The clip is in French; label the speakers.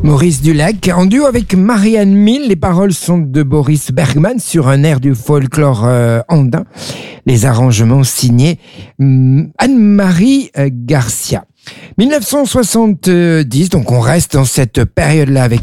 Speaker 1: Maurice Dulac, en duo avec Marianne Mille. Les paroles sont de Boris Bergman sur un air du folklore andin. Les arrangements signés Anne-Marie Garcia. 1970, donc on reste dans cette période-là avec